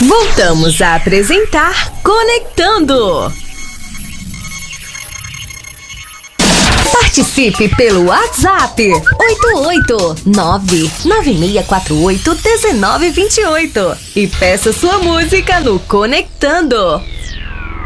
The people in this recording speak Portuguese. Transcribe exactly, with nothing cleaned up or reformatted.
Voltamos a apresentar Conectando. Participe pelo WhatsApp oito oito nove nove seis quatro oito um nove dois oito e peça sua música no Conectando.